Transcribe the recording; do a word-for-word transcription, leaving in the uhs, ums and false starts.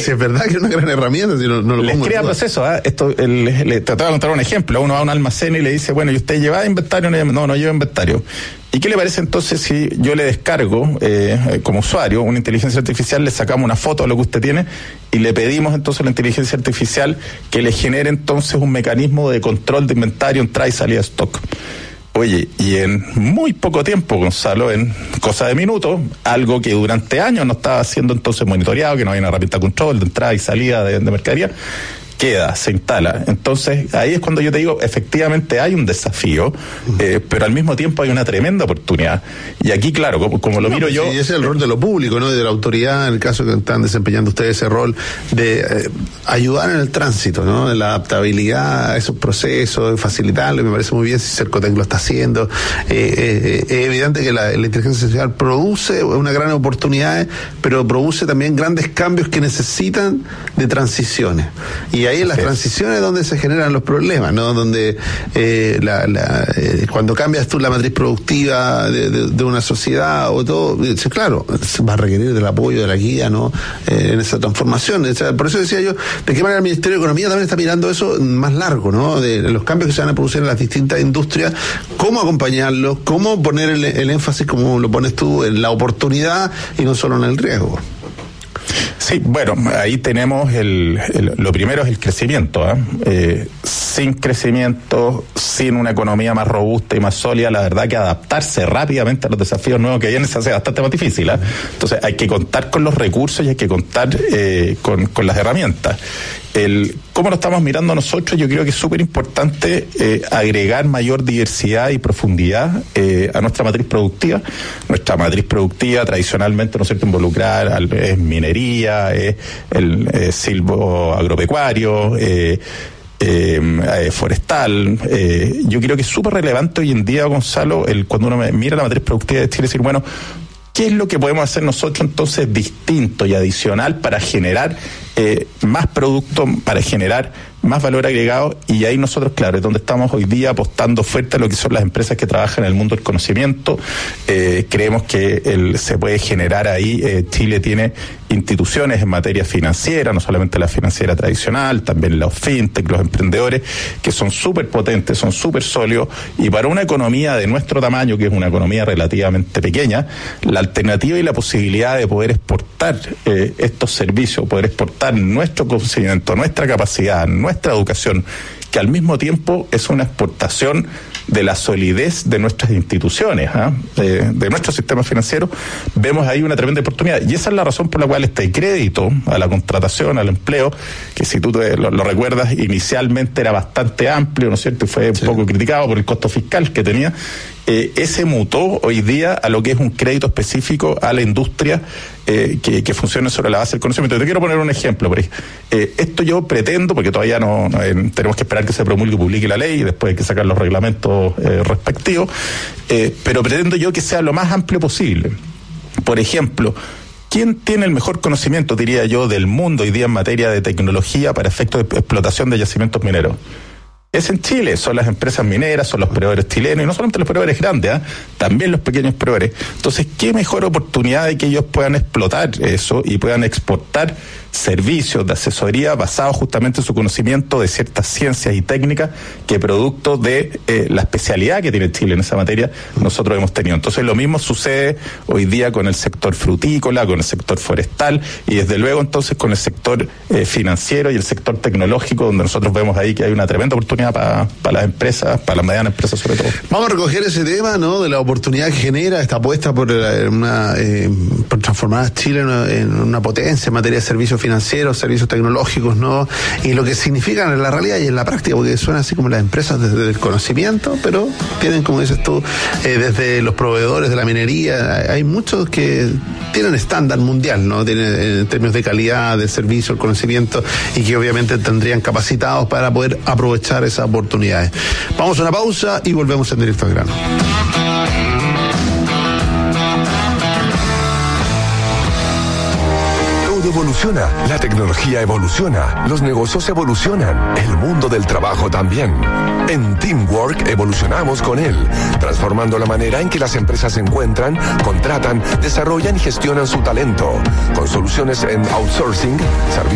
si es verdad que es una gran herramienta, si no, no lo les pongo crea procesos, ¿eh? Esto, el, le, te voy a contar un ejemplo. Uno va a un almacén y le dice, bueno, ¿y usted lleva inventario? No, no lleva inventario. ¿Y qué le parece entonces si yo le descargo, eh, como usuario, una inteligencia artificial, le sacamos una foto de lo que usted tiene y le pedimos entonces a la inteligencia artificial que le genere entonces un mecanismo de control de inventario, entrada y salida de stock? Oye, y en muy poco tiempo, Gonzalo, en cosa de minutos, algo que durante años no estaba siendo entonces monitoreado, que no había una herramienta de control de entrada y salida de, de mercadería, queda, se instala. Entonces, ahí es cuando yo te digo, efectivamente hay un desafío, eh, pero al mismo tiempo hay una tremenda oportunidad. Y aquí, claro, como, como lo no, miro pues yo... Sí, ese es el rol de lo público, ¿no? Y de la autoridad, en el caso que están desempeñando ustedes ese rol de eh, ayudar en el tránsito, ¿no? En la adaptabilidad a esos procesos, de facilitarlo, y me parece muy bien si Cercotec lo está haciendo. Eh, eh, es evidente que la, la inteligencia artificial produce una gran oportunidad, pero produce también grandes cambios que necesitan de transiciones. Y Y ahí en las sí. transiciones donde se generan los problemas, ¿no? Donde eh, la, la, eh, cuando cambias tú la matriz productiva de, de, de una sociedad o todo, eh, claro, va a requerir del apoyo de la guía, ¿no? Eh, en esa transformación. O sea, por eso decía yo, de qué manera el Ministerio de Economía también está mirando eso más largo, ¿no? De, de los cambios que se van a producir en las distintas industrias, cómo acompañarlos, cómo poner el, el énfasis, como lo pones tú, en la oportunidad y no solo en el riesgo. Sí, bueno, ahí tenemos el, el lo primero es el crecimiento, ¿eh? Eh, sin crecimiento, sin una economía más robusta y más sólida, la verdad que adaptarse rápidamente a los desafíos nuevos que vienen se hace bastante más difícil, ¿eh? Entonces hay que contar con los recursos y hay que contar eh, con, con las herramientas. El cómo lo estamos mirando nosotros, yo creo que es súper importante eh, agregar mayor diversidad y profundidad eh, a nuestra matriz productiva. Nuestra matriz productiva tradicionalmente, ¿no es cierto?, involucrar al, es minería, es el eh, silvo agropecuario, eh, Eh, eh, forestal. Eh, yo creo que es súper relevante hoy en día, Gonzalo, el cuando uno mira la matriz productiva de Chile, decir, bueno, ¿qué es lo que podemos hacer nosotros entonces distinto y adicional para generar eh, más producto, para generar más valor agregado? Y ahí nosotros, claro, es donde estamos hoy día apostando fuerte a lo que son las empresas que trabajan en el mundo del conocimiento. Eh, creemos que el, se puede generar ahí, eh, Chile tiene instituciones en materia financiera, no solamente la financiera tradicional, también los fintech, los emprendedores, que son súper potentes, son súper sólidos, y para una economía de nuestro tamaño, que es una economía relativamente pequeña, la alternativa y la posibilidad de poder exportar eh, estos servicios, poder exportar nuestro conocimiento, nuestra capacidad, nuestra educación, que al mismo tiempo es una exportación de la solidez de nuestras instituciones, ¿eh? de, de nuestro sistema financiero, vemos ahí una tremenda oportunidad. Y esa es la razón por la cual este crédito a la contratación, al empleo, que si tú te, lo, lo recuerdas, inicialmente era bastante amplio, ¿no es cierto?, y fue un sí. poco criticado por el costo fiscal que tenía, eh, ese mutó hoy día a lo que es un crédito específico a la industria eh, que, que funcione sobre la base del conocimiento. Te quiero poner un ejemplo, por ejemplo. Eh, esto yo pretendo, porque todavía no, no eh, tenemos que esperar que se promulgue y publique la ley, y después hay que sacar los reglamentos eh, respectivos, eh, pero pretendo yo que sea lo más amplio posible. Por ejemplo, ¿quién tiene el mejor conocimiento, diría yo, del mundo hoy día en materia de tecnología para efectos de explotación de yacimientos mineros? Es en Chile, son las empresas mineras, son los proveedores chilenos, y no solamente los proveedores grandes, ¿eh? también los pequeños proveedores. Entonces, ¿qué mejor oportunidad de que ellos puedan explotar eso y puedan exportar servicios de asesoría basados justamente en su conocimiento de ciertas ciencias y técnicas que producto de eh, la especialidad que tiene Chile en esa materia nosotros hemos tenido? Entonces, lo mismo sucede hoy día con el sector frutícola, con el sector forestal, y desde luego entonces con el sector eh, financiero y el sector tecnológico, donde nosotros vemos ahí que hay una tremenda oportunidad para pa las empresas, para las medianas empresas sobre todo. Vamos a recoger ese tema, ¿no?, de la oportunidad que genera esta apuesta por una eh, por transformar a Chile en una, en una potencia en materia de servicios financieros, servicios tecnológicos, ¿no?, y lo que significan en la realidad y en la práctica, porque suena así como las empresas desde el conocimiento, pero tienen, como dices tú, eh, desde los proveedores de la minería, hay muchos que tienen estándar mundial, ¿no?, tienen en términos de calidad, de servicio, el conocimiento, y que obviamente tendrían capacitados para poder aprovechar esas oportunidades. Vamos a una pausa y volvemos en Directo al Grano. Todo evoluciona, la tecnología evoluciona, los negocios evolucionan, el mundo del trabajo también. En Teamwork evolucionamos con él, transformando la manera en que las empresas se encuentran, contratan, desarrollan y gestionan su talento, con soluciones en outsourcing, servicios